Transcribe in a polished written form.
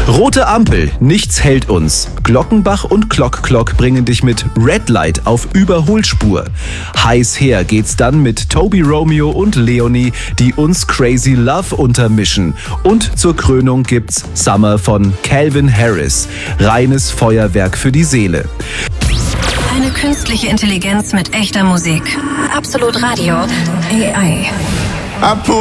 Rote Ampel, nichts hält uns. Glockenbach und Clock Clock bringen dich mit Red Light auf Überholspur. Heiß her geht's dann mit Toby Romeo und Leonie, die uns Crazy Love untermischen. Und zur Krönung gibt's Summer von Calvin Harris. Reines Feuerwerk für die Seele. Eine künstliche Intelligenz mit echter Musik. Absolut Radio. AI.